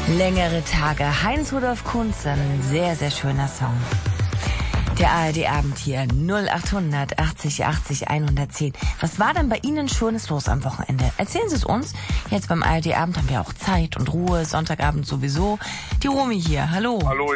Längere Tage. Heinz-Rudolf Kunze, ein sehr, sehr schöner Song. Der ARD-Abend hier, 0800 80 80 110. Was war denn bei Ihnen Schönes los am Wochenende? Erzählen Sie es uns. Jetzt beim ARD-Abend haben wir auch Zeit und Ruhe, Sonntagabend sowieso. Die Romy hier, hallo. Hallo,